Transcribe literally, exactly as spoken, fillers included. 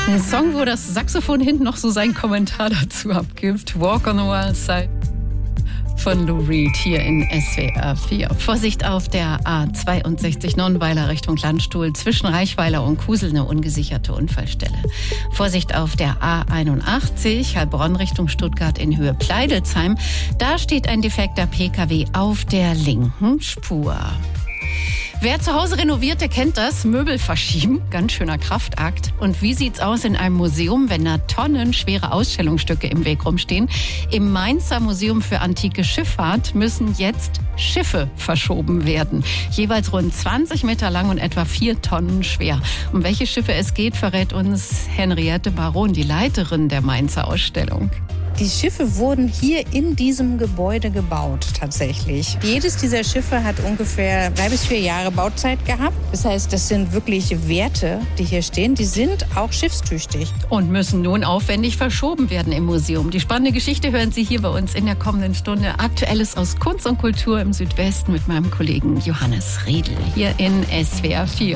Ein Song, wo das Saxophon hinten noch so seinen Kommentar dazu abgibt. Walk on the Wild Side von Lou Reed hier in S W R vier. Vorsicht auf der A zweiundsechzig Nonnweiler Richtung Landstuhl. Zwischen Reichweiler und Kusel eine ungesicherte Unfallstelle. Vorsicht auf der A einundachtzig Heilbronn Richtung Stuttgart in Höhe Pleidelsheim. Da steht ein defekter P K W auf der linken Spur. Wer zu Hause renoviert, der kennt das. Möbel verschieben, ganz schöner Kraftakt. Und wie sieht's aus in einem Museum, wenn da tonnenschwere Ausstellungsstücke im Weg rumstehen? Im Mainzer Museum für antike Schifffahrt müssen jetzt Schiffe verschoben werden. Jeweils rund zwanzig Meter lang und etwa vier Tonnen schwer. Um welche Schiffe es geht, verrät uns Henriette Baron, die Leiterin der Mainzer Ausstellung. Die Schiffe wurden hier in diesem Gebäude gebaut, tatsächlich. Jedes dieser Schiffe hat ungefähr drei bis vier Jahre Bauzeit gehabt. Das heißt, das sind wirklich Werte, die hier stehen. Die sind auch schiffstüchtig. Und müssen nun aufwendig verschoben werden im Museum. Die spannende Geschichte hören Sie hier bei uns in der kommenden Stunde. Aktuelles aus Kunst und Kultur im Südwesten mit meinem Kollegen Johannes Riedl hier in S W R vier.